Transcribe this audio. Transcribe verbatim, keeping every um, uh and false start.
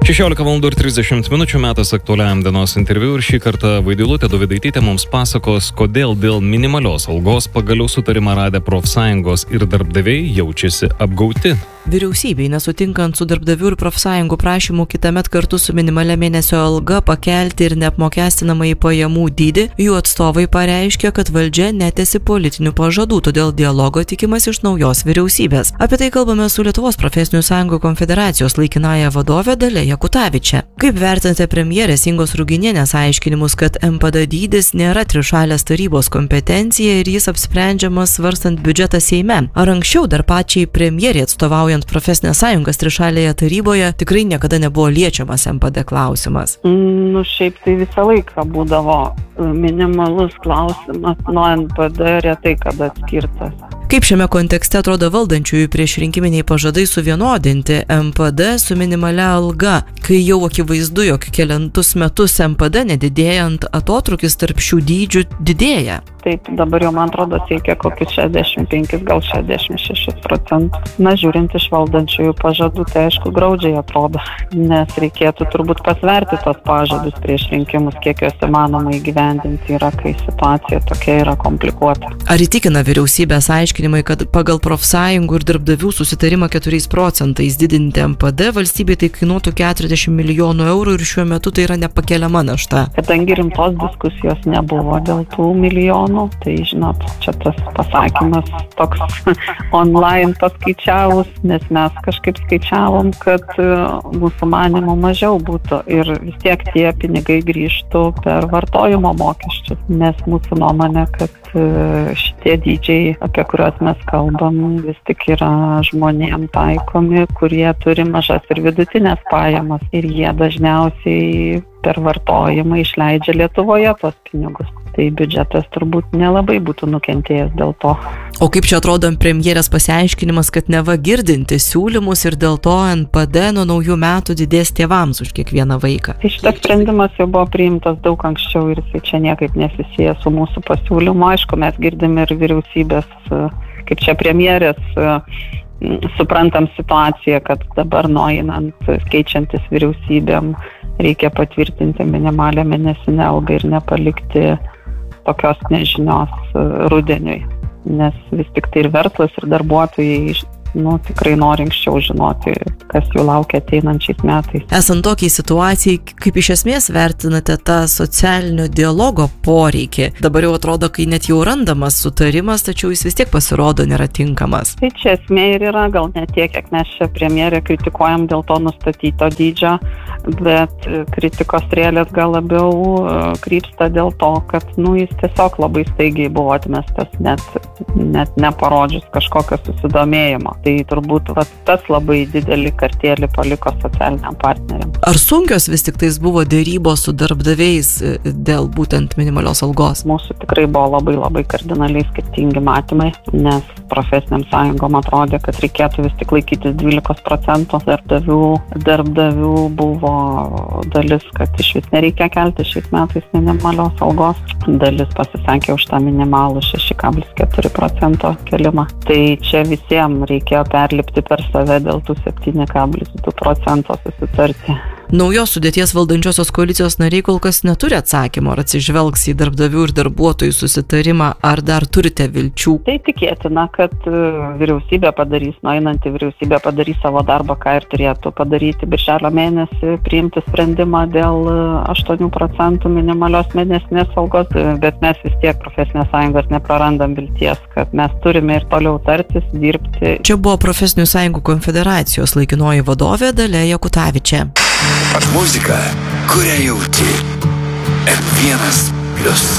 šešiolika valandų ir trisdešimt minučių metas aktualiam dienos interviu ir šį kartą Vaidilutė Dovydaitytė mums pasakos, kodėl dėl minimalios algos pagaliau sutarimą radę profsąjungos ir darbdaviai jaučiasi apgauti. Vyriausybei nesutinkant su darbdavių ir profsąjungų prašymu kitąmet kartu su minimalia mėnesio alga pakelti ir neapmokestinamąjį pajamų dydį, jų atstovai pareiškė, kad valdžia netesi politinių pažadų, todėl dialogo tikimas iš naujos vyriausybės. Apie tai kalbame su Lietuvos profesinių sąjungų konfederacijos laikinąja vadove Dalia Jakutavičė. Kaip vertinate premjerės Ingos Ruginienės aiškinimus, kad M P D dydis nėra trišalės tarybos kompetencija ir jis apsprendžiamas svarstant biudžetą Seime? Ar anksčiau dar pačiai premjerė atstovaujant profesinės sąjungas trišalėje taryboje tikrai niekada nebuvo liečiamas M P D klausimas? Nu, šiaip tai visą laiką būdavo minimalus klausimas nuo N P D retai kada atskirtas. Kaip šiame kontekste atrodo valdančiųjų priešrinkiminiai pažadai suvienodinti M P D su minimalia alga, kai jau akivaizdu, jog kelintus metus M P D nedidėjant atotrūkis tarp šių dydžių didėja? Taip, dabar jau, man atrodo, siekia kokius šešiasdešimt penkis, gal šešiasdešimt šešis procentus. Na, žiūrint iš valdančiųjų pažadų, tai aišku graudžiai atrodo, nes reikėtų turbūt pasverti tos pažadus prieš rinkimus, kiek juos įmanoma įgyvendinti yra, kai situacija tokia yra komplikuota. Ar įtikina vyriausybės aiškinimai, kad pagal profsąjungų ir darbdavių susitarimą keturiais procentais didinti M P D valstybei tai kainuotų keturiasdešimt milijonų eurų ir šiuo metu tai yra nepakeliama našta? Kadangi rimtos diskusijos nebuvo dėl tų milijonų, tai, žinot, čia tas pasakymas toks online paskaičiavus, nes mes kažkaip skaičiavom, kad mūsų manimo mažiau būtų ir vis tiek tie pinigai grįžtų per vartojimo mokesčius, nes mūsų nuomonė, kad šitie dydžiai, apie kuriuos mes kalbam, vis tik yra žmonėm taikomi, kurie turi mažas ir vidutinės pajamas ir jie dažniausiai per vartojimą išleidžia Lietuvoje tos pinigus. Tai biudžetas turbūt nelabai būtų nukentėjęs dėl to. O kaip čia atrodo premjerės pasiaiškinimas, kad neva girdinti siūlymus ir dėl to N P D nuo naujų metų didės tėvams už kiekvieną vaiką? Tai šitas sprendimas jau buvo priimtas daug anksčiau ir jis čia niekaip nesisieja su mūsų pasiūlymu. Aišku, mes girdim ir vyriausybės, kaip čia premjerės, suprantam situaciją, kad dabar nueinant, keičiantis vyriausybėm, reikia patvirtinti minimalią mėnesinę algą ir nepalikti tokios nežinios rudeniui, nes vis tik tai ir verslas, ir darbuotojai nu, tikrai nori anksčiau žinoti, kas jų laukia ateinančiais metais. Esant tokiai situacijai, kaip iš esmės vertinate tą socialinio dialogo poreikį? Dabar jau atrodo, kai net jau randamas sutarimas, tačiau jis vis tiek pasirodo nėra tinkamas. Tai čia esmė ir yra, gal ne tiek, kiek mes čia premjerę kritikuojam dėl to nustatyto dydžio, bet kritikos strėlės gal labiau krypsta dėl to, kad nu, jis tiesiog labai staigiai buvo atmestas, net, net neparodžius kažkokio susidomėjimo. Tai turbūt va, tas labai didelį kartėlį paliko socialiniam partneriam. Ar sunkios vis tik tais buvo dėrybos su darbdaviais dėl būtent minimalios algos? Mūsų tikrai buvo labai labai kardinaliai skirtingi matymai, nes profesiniam sąjungom atrodė, kad reikėtų vis tik laikytis dvylikos procentų. Darbdavių, darbdavių buvo dalis, kad iš vis nereikia kelti šiais metais minimalios algos. Dalis pasisakė už tą minimalų šeši kablelis keturi procento kelimą. Tai čia visiems reikėjo perlipti per save dėl tų septyni kablelis du procento susitarti. Naujos sudėties valdančiosios koalicijos nariai kol kas neturi atsakymo, ar atsižvelgs į darbdavių ir darbuotojų susitarimą, ar dar turite vilčių? Tai tikėtina, kad vyriausybė padarys, nueinanti vyriausybė padarys savo darbą, ką ir turėtų padaryti birželio mėnesį, priimti sprendimą dėl aštuonių procentų minimalios mėnesinės algos, bet mes vis tiek profesinės sąjungos neprarandam vilties, kad mes turime ir toliau tartis, dirbti. Čia buvo profesinių sąjungų konfederacijos laikinoji vadovė Dalia Jakutavičė. Muzika, kurią jauti. F vienas plius.